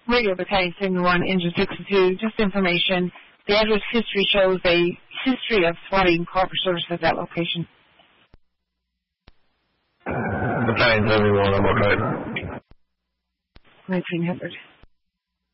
Radio Battalion Signal 1, Engine 62, just information. The address history shows a history of flooding corporate service at that location. Battalion 71, I'm okay. 1900.